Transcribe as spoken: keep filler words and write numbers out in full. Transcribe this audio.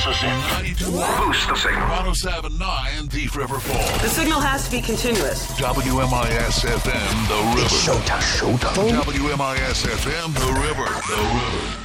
us in. ninety-two. Boost the signal. one oh seven point nine Thief River Falls. The signal has to be continuous. W M I S F M, The River. It's showtime. Showtime. W M I S F M, The River. The River.